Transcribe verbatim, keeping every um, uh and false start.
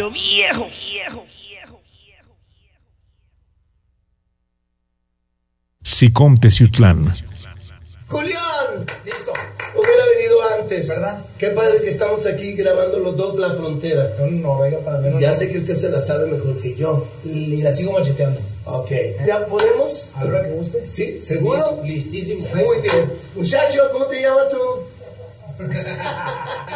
Barrio Viejo, viejo, viejo, viejo. SICOM Teciutlán. ¡Julián! Listo. Hubiera venido antes. ¿Verdad? Qué padre que estamos aquí grabando los dos La Frontera. Un Noruega para menos. Ya sé que usted se la sabe mejor que yo. Y la sigo macheteando. Ok. ¿Ya podemos? ¿A la hora que guste? ¿Sí? ¿Seguro? Listísimo. Muy bien. Muchacho, ¿cómo te llamas tú?